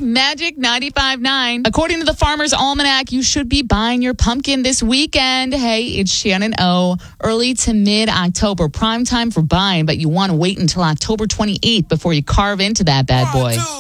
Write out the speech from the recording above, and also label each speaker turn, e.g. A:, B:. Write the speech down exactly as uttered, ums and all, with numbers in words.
A: Magic ninety-five point nine. According to the Farmer's Almanac, you should be buying your pumpkin this weekend. Hey, it's Shannon O. Early to mid-October, prime time for buying, but you want to wait until October twenty-eighth before you carve into that bad boy.